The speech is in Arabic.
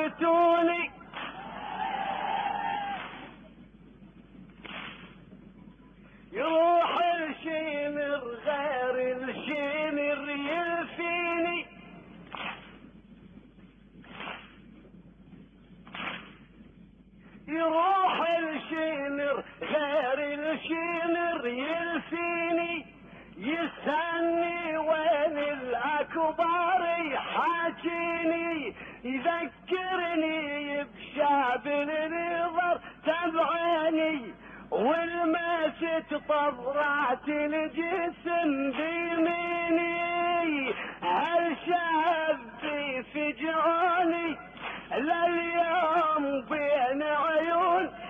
صبرتوني يروح الشمر غير الشمر يلفيني يروح الشمر غير الشمر يلفيني يسألني وين الأكبر يحاكيني يذكرني بشاب النظر تبعيني والمست طبرات الجسم بيميني هالشاب فجعوني لليوم بين عيون